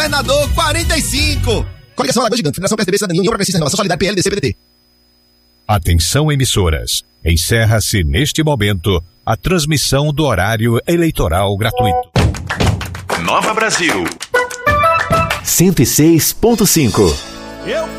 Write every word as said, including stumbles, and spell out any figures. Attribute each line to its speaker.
Speaker 1: Governador quarenta e cinco. Coligação Alagoas Gigante, Federação P S D B, Cidadania, União Progressista, Renovação Solidária, P L D C, P D T.
Speaker 2: Atenção, emissoras. Encerra-se neste momento a transmissão do horário eleitoral gratuito.
Speaker 3: Nova Brasil.
Speaker 4: cento e seis ponto cinco.
Speaker 5: Eu